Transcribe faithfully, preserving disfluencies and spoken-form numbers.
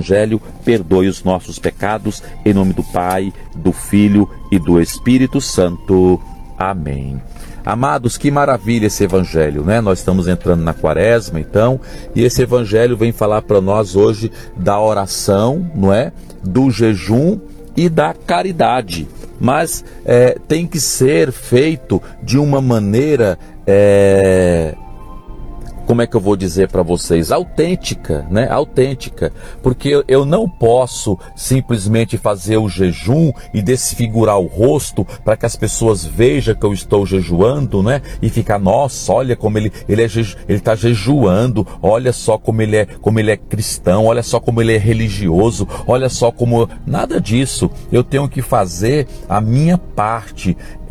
Evangelho, perdoe os nossos pecados, em nome do Pai, do Filho e do Espírito Santo. Amém. Amados, que maravilha esse Evangelho, né? Nós estamos entrando na Quaresma, então, e esse Evangelho vem falar para nós hoje da oração, não é? Do jejum e da caridade. Mas é, tem que ser feito de uma maneira, é, como é que eu vou dizer para vocês? Autêntica, né? Autêntica. Porque eu não posso simplesmente fazer o jejum e desfigurar o rosto para que as pessoas vejam que eu estou jejuando, né? E ficar, nossa, olha como ele ele é ele está jejuando, olha só como ele é como ele é cristão, olha só como ele é religioso, olha só como nada disso. Eu tenho que fazer a minha parte